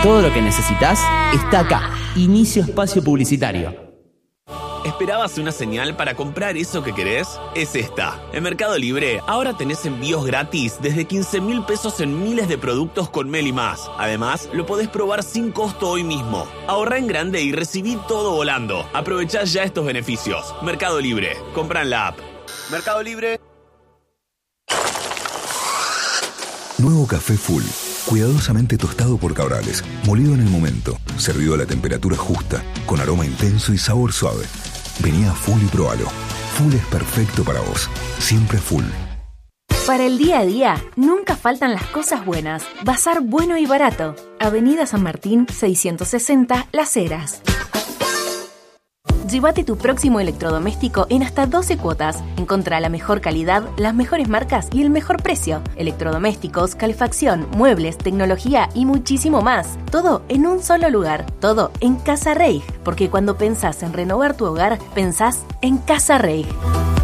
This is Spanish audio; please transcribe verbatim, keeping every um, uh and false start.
Todo lo que necesitas está acá. Inicio espacio publicitario. ¿Esperabas una señal para comprar eso que querés? Es esta. En Mercado Libre ahora tenés envíos gratis desde quince mil pesos en miles de productos con Meli Más. Además, lo podés probar sin costo hoy mismo. Ahorrá en grande y recibí todo volando. Aprovechá ya estos beneficios. Mercado Libre. Comprá en la app. Mercado Libre. Nuevo café Full. Cuidadosamente tostado por Cabrales. Molido en el momento. Servido a la temperatura justa. Con aroma intenso y sabor suave. Vení a Full y probalo. Full es perfecto para vos. Siempre Full. Para el día a día, nunca faltan las cosas buenas. Bazar bueno y barato. Avenida San Martín, seiscientos sesenta, Las Heras. Llévate tu próximo electrodoméstico en hasta doce cuotas. Encontrá la mejor calidad, las mejores marcas y el mejor precio. Electrodomésticos, calefacción, muebles, tecnología y muchísimo más. Todo en un solo lugar. Todo en Casa Reig. Porque cuando pensás en renovar tu hogar, pensás en Casa Reig.